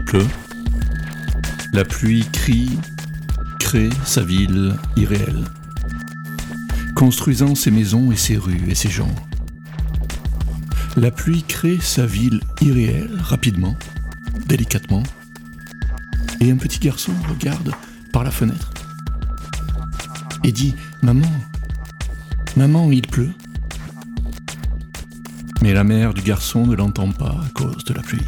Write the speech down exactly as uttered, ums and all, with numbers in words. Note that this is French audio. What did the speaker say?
pleut. La pluie crie, crée sa ville irréelle, construisant ses maisons et ses rues et ses gens. La pluie crée sa ville irréelle, rapidement, délicatement, et un petit garçon regarde par la fenêtre et dit « Maman, maman, il pleut ». Mais la mère du garçon ne l'entend pas à cause de la pluie.